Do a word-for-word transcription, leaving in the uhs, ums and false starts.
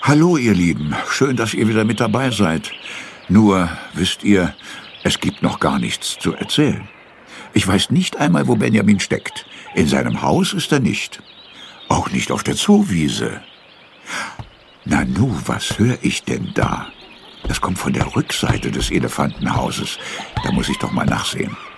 Hallo, ihr Lieben. Schön, dass ihr wieder mit dabei seid. Nur, wisst ihr, es gibt noch gar nichts zu erzählen. Ich weiß nicht einmal, wo Benjamin steckt. In seinem Haus ist er nicht. Auch nicht auf der Zoowiese. Nanu, was höre ich denn da? Das kommt von der Rückseite des Elefantenhauses. Da muss ich doch mal nachsehen.